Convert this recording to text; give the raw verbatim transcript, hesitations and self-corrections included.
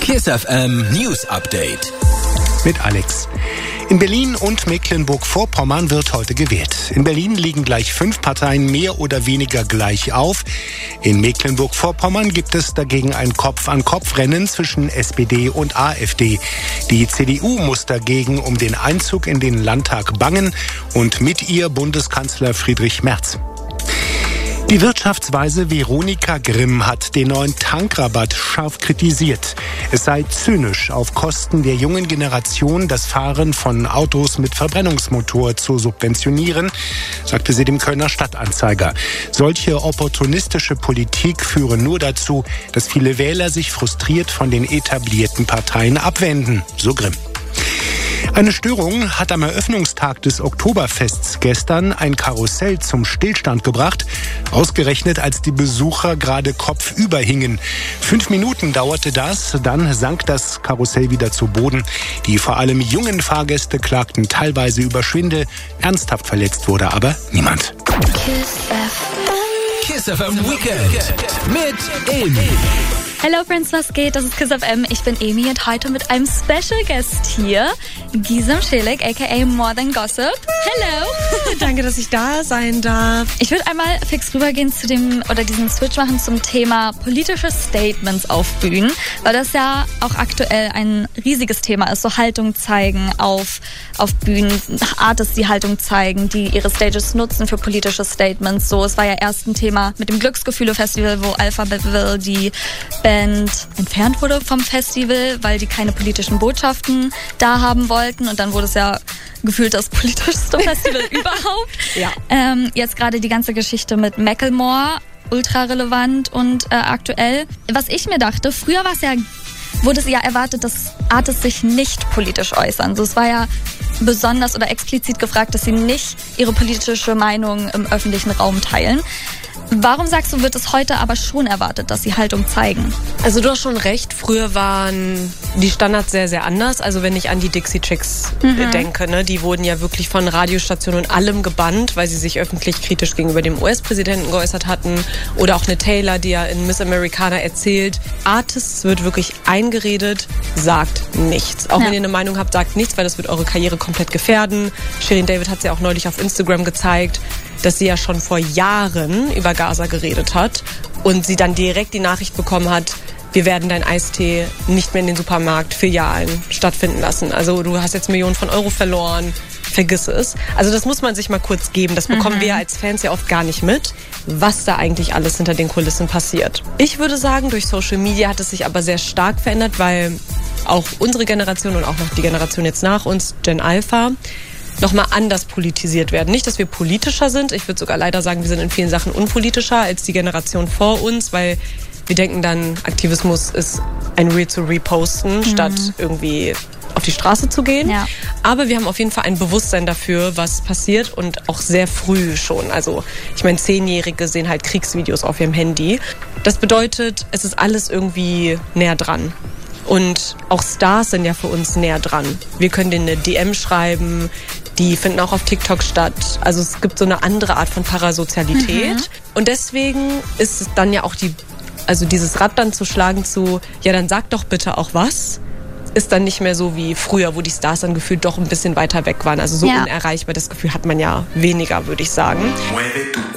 KISS F M News Update. Mit Alex. In Berlin und Mecklenburg-Vorpommern wird heute gewählt. In Berlin liegen gleich fünf Parteien mehr oder weniger gleich auf. In Mecklenburg-Vorpommern gibt es dagegen ein Kopf-an-Kopf-Rennen zwischen S P D und AfD. Die C D U muss dagegen um den Einzug in den Landtag bangen und mit ihr Bundeskanzler Friedrich Merz. Die Wirtschaftsweise Veronika Grimm hat den neuen Tankrabatt scharf kritisiert. Es sei zynisch, auf Kosten der jungen Generation das Fahren von Autos mit Verbrennungsmotor zu subventionieren, sagte sie dem Kölner Stadtanzeiger. Solche opportunistische Politik führe nur dazu, dass viele Wähler sich frustriert von den etablierten Parteien abwenden, so Grimm. Eine Störung hat am Eröffnungstag des Oktoberfests gestern ein Karussell zum Stillstand gebracht, ausgerechnet als die Besucher gerade kopfüber hingen. Fünf Minuten dauerte das, dann sank das Karussell wieder zu Boden. Die vor allem jungen Fahrgäste klagten teilweise über Schwindel. Ernsthaft verletzt wurde aber niemand. KISS F M Weekend mit Amy. Hello Friends, was geht? Das ist KISS F M. Ich bin Amy und heute mit einem Special Guest hier, Gisem Schilek, aka More Than Gossip. Hello! Danke, dass ich da sein darf. Ich würde einmal fix rübergehen zu dem, oder diesen Switch machen zum Thema politische Statements auf Bühnen, weil das ja auch aktuell ein riesiges Thema ist, so Haltung zeigen auf, auf Bühnen, Artists, die Haltung zeigen, die ihre Stages nutzen für politische Statements. So, es war ja erst ein Thema mit dem Glücksgefühle-Festival, wo Alphaville, die Band, entfernt wurde vom Festival, weil die keine politischen Botschaften da haben wollten. Und dann wurde es ja gefühlt das politischste Festival überhaupt. Ja. Ähm, jetzt gerade die ganze Geschichte mit Macklemore, ultra relevant und äh, aktuell. Was ich mir dachte, früher war es ja, wurde es ja erwartet, dass Artists sich nicht politisch äußern. So, es war ja besonders oder explizit gefragt, dass sie nicht ihre politische Meinung im öffentlichen Raum teilen. Warum sagst du, wird es heute aber schon erwartet, dass sie Haltung zeigen? Also du hast schon recht, früher waren die Standards sehr, sehr anders. Also wenn ich an die Dixie Chicks mhm. denke, ne, die wurden ja wirklich von Radiostationen und allem gebannt, weil sie sich öffentlich kritisch gegenüber dem U S-Präsidenten geäußert hatten. Oder auch eine Taylor, die ja in Miss Americana erzählt, Artists wird wirklich eingeredet, sagt nichts. Auch ja. wenn ihr eine Meinung habt, sagt nichts, weil das wird eure Karriere komplett gefährden. Shirin David hat es ja auch neulich auf Instagram gezeigt, dass sie ja schon vor Jahren über Gaza geredet hat und sie dann direkt die Nachricht bekommen hat, wir werden dein Eistee nicht mehr in den Supermarktfilialen stattfinden lassen. Also du hast jetzt Millionen von Euro verloren, vergiss es. Also das muss man sich mal kurz geben. Das bekommen mhm. wir als Fans ja oft gar nicht mit, was da eigentlich alles hinter den Kulissen passiert. Ich würde sagen, durch Social Media hat es sich aber sehr stark verändert, weil auch unsere Generation und auch noch die Generation jetzt nach uns, Gen Alpha, nochmal anders politisiert werden. Nicht, dass wir politischer sind. Ich würde sogar leider sagen, wir sind in vielen Sachen unpolitischer als die Generation vor uns, weil wir denken dann, Aktivismus ist ein Reel zu reposten, mhm. statt irgendwie auf die Straße zu gehen. Ja. Aber wir haben auf jeden Fall ein Bewusstsein dafür, was passiert und auch sehr früh schon. Also ich meine, Zehnjährige sehen halt Kriegsvideos auf ihrem Handy. Das bedeutet, es ist alles irgendwie näher dran. Und auch Stars sind ja für uns näher dran. Wir können denen eine D M schreiben, die finden auch auf TikTok statt. Also es gibt so eine andere Art von Parasozialität. Mhm. Und deswegen ist es dann ja auch die, also dieses Rad dann zu schlagen zu, ja dann sag doch bitte auch was, ist dann nicht mehr so wie früher, wo die Stars dann gefühlt doch ein bisschen weiter weg waren. Also so ja. unerreichbar, das Gefühl hat man ja weniger, würde ich sagen.